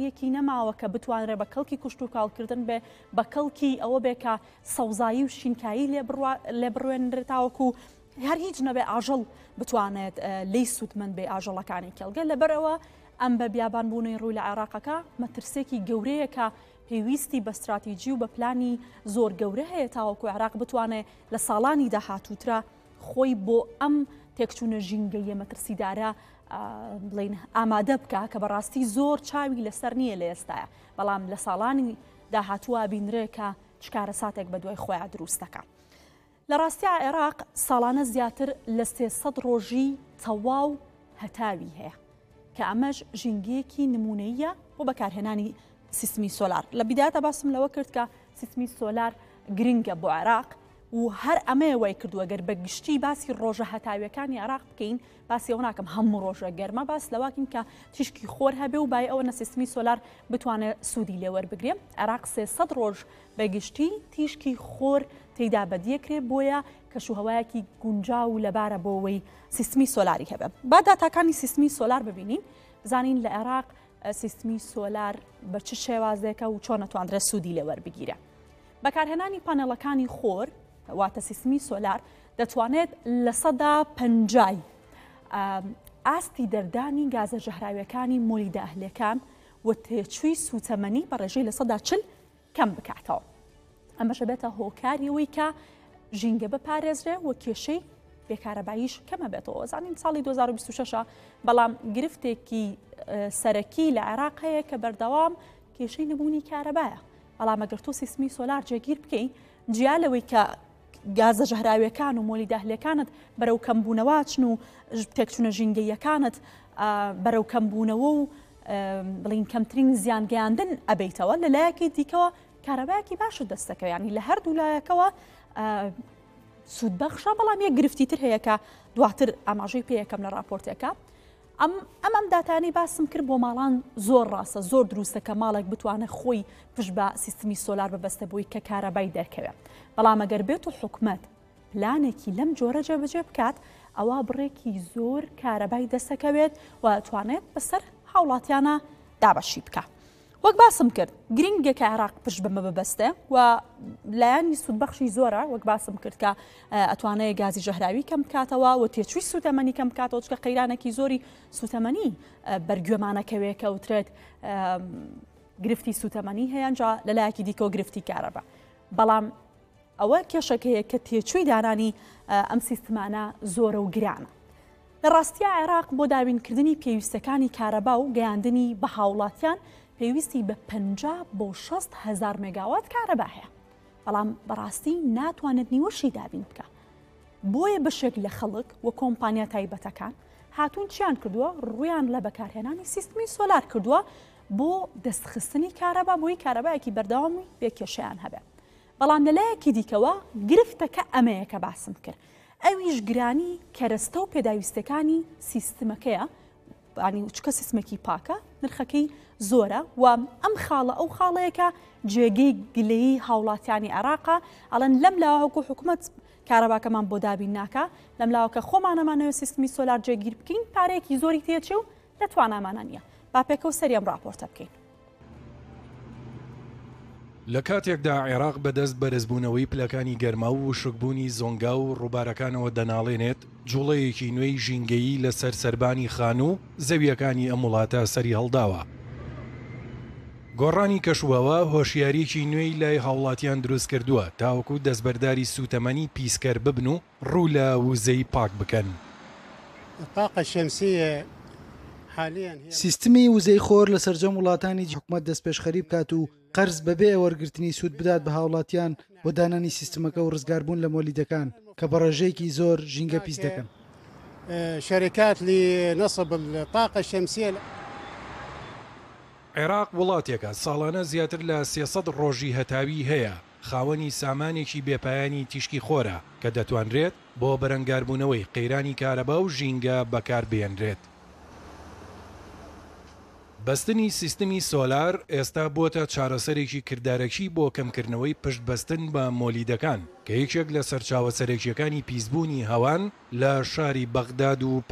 ڕێکخراویەکی نەماوە کە بتوانرێت بە کەڵکی کوشت و کاڵکردن بێ بە کەڵکی ئەوە بێ کە سەوزایی و شینکایی لێ بڕوێنرێتاوەکو هەر هیچ نەبێ ئاژەڵ بتوانێت لی سوودمەند بێ ئاژەڵەکانی کێڵگە لەبەرەوە ئەم بە بیابانبوونەوەی ڕووی لە عێراقەکە مەترسێکی گەورەیە کە پێویستی بە استراتیژی و بە پلانی زۆر گەورە هەیە تاوەکو عێراق بتوانێت لە ساڵانی داهاتووترا خۆی بۆ ئەم تێکچوونە ژینگەیە مەترسیدارە بڵین ئامادە بکە کە بەڕاستی زۆر چاوی لەسەر نییە لە ئێستاە بەڵام لە ساڵانی داهاتووە بینرێ کە چکارە ساتێک بە دوای خۆیان دروستەکە. لە ڕاستی عێراق ساڵانە زیاتر لە 300 ڕۆژی تەواو هەتاوی هەیە کە ئەمەش ژینگەیەکی نمونەیە بۆ بەکارهێنانی سیستمی سۆلار. لە بیداتە باسم لەوە کرد کە سیستمی سۆلار گرنگە بۆ عێراق و هەر ئەمەیە وای کردووە گەر بە گشتی باسی ڕۆژە هەتاویەکانی عێراق بکەین باسی ئەوە ناکەم هەموو ڕۆژە گەرمە باس لەواکەین کە تیشکی خۆر هەبێ و بای ئەوە نە سیستمی سۆلار بتوانێت سوودی لێوەربگرێ. عێراق 300 ڕۆژ بە گشتی تیشکی خۆر تێیدا بەدیەکرێت بۆیە کەشوهەوایەکی گونجاو لەبارە بۆەوەی سیستمی سۆلاری هەبێ. با داتاکانی سیستمی سۆلار ببینین بزانین لە عێراق سیستمی سۆلار بە چ شێوازێکە و چۆن نەتوانرێت سوودی لێوەربگیرە. بەکارهێنانی پانێڵەکانی خۆر واتە سیستمی سۆلار دەتوانێت لە 150 ئاستی دەردانی گازە ژەهراویەکانی مۆلیدە ئەهلەکان و تێچووی سوتەمەنی بە ڕێژەی لە 140 کەم بکاتەوە. ئەمەشە بێتە هۆکاریەوەی کە ژینگە بپارێزرێ و کێشەی بێکارەباییش کەمە بێتەوە. زانین ساڵی 2026 بەڵام گرفتێکی سەرەکی لە عێراق هەیە کە بەردەوام کێشەی نبوونی کارەبایە. بەڵام ئەگەر تۆ سیستمی سۆلار جێگیر بکەین جیا لەوەی کە گازە ژەهراویەکان و مۆلیدە ئەهلەکانت بەرەو کەمبوونەوە چن و تێکچوونە ژینگەیەکانت بەرەو کەمبوونەوە و بڵین کەمترین زیان گەیاندن ئەبیتەوە لە لایەکی دیکەوە کارەبایەکی باشت دەستەکەوە ینی لە هەردوو لایەکەوە سوودبەخشە بەڵام یەک گرفتی تر هەیە کە دواتر ئاماژەی پێ یەکەم لە راپۆرتێکە. ئەم داتانی باسم کرد بۆ ماڵان زۆر ڕاستە زۆر دروستە کە ماڵێک بتوانێت خۆی پشت بە سیستمی سۆلار ببەستە بۆی کە کارەبای دەرکەوێت. بەڵام ئەگەر بێت و حکومەت پلانێکی لەم جۆرە جێبەجێ بکات ئەوە بڕێکی زۆر کارەبای دەستەکەوێت و توانێت بەسەر هاوڵاتیانە دابەشی بکات. وەک باسم کرد گرنگە کە عێراق پشت بەمە ببەستێ و لایانی سوودبەخشی زۆرە وەک باسم کرد کە ئەتوانەیە گازی ژەهراوی کەم بکاتەوە و تێچووی سوتەمەنی کەم بکاتەوە چکە قەیرانێکی زۆری سوتەمەنی بەرگوێمانەکەوێت کەوترێت گرفتی سوتەمەنی هەیەنجا لەلایەکی دیکەوە گرفتی کارەبا. بەڵام ئەوە کێشەکەیە کە تێچووی دانانی ئەم سیستمانە زۆرە و گرانە. لە ڕاستیە عێراق بۆ داوینکردنی پێویستەکانی کارەبا و گەیاندنی بە هاوڵاتیان پێویستی بە 50 بۆ 60 هزار مێگاوات کارەبا هەیە. بەڵام بەڕاستی ناتوانێت نیوەشی دابین بکە. بۆیە بەشێک لە خەڵک و کۆمپانیا تایبەتەکان هاتوون چیان کردووە ڕویان لە بەکارهێنانی سیستمی سۆلار کردووە بۆ دەستخستنی کارەبا بۆی کارەبایەکی بەردەوامی بێکێشەیان هەبێ. بەڵام لەلایەکی دیکەوە گرفتەکە ئەمەیە کە باسم کرد. ئەویش گرانی کەرەستە و پێداویستەکانی سیستمەکەیە ینی چکە سیستمێکی پاکە نرخەکەی زۆرە و ئەم خاڵە ئەو خاڵەیەکە جێگەی گلەیی هاوڵاتیانی عێراقا ئەڵەن لەم لاوەکو حکوومەت کارەباکەمان بۆ دابین ناکە لەم لاوەکە خۆمانەمانەوە سیستمی سۆلار جێگیر بکەین پارەیەکی زۆری تێچێ و دەتوانامانە نییە. با پێکەوە سەری ئەم راپۆرتە بکەین. لە کاتێکدا عێراق بەدەست بەرزبوونەوەی پلەکانی گەرما و وشکبوونی زۆنگا و ڕووبارەکانەوە دەناڵێنێت جوڵەیەکی نوێی ژینگەیی لەسەر سەربانی خان و زەویەکانی ئەم وڵاتە سەری هەڵداوە. گۆڕانی کەشوەوە هۆشیاریەکی نوێی لای هاوڵاتیان دروست کردووە تاوەکو دەستبەرداری سوتەمەنی پیسکەر ببن و ڕوو لە وزەی پاک بکەن. سیستمی وزەی خۆر لە سەرجەم وڵاتانی حکومەت دەست پێشخەری بکات و قەرز بەبێ وەرگرتنی سوود بدات بە هاوڵاتیان بۆ دانانی سیستمەکە و ڕزگاربوون لە مۆلیدەکان کە بە ڕێژەیەکی زۆر ژینگە پیس دەکەن. شركات لنصب الطاقة الشمسية. عێراق وڵاتێکە ساڵانە زیاتر لە 300 ڕۆژی هەتاوی هەیە خاوەنی سامانێکی بێپایانی تیشکی خۆرە کە دەتوانرێت بۆ بەرەنگاربوونەوەی قەیرانی کارەبا و ژینگە بەکار بێنرێت. بەستنی سیستمی سۆلار ئێستا بۆتە چارەسەرێکی کردارەکی بۆ کەمکردنەوەی پشتبەستن بە مۆلیدەکان کە یەکێک لە سەرچاوە سەرێکیەکانی پیسبوونی هەوان لە شاری بەغداد و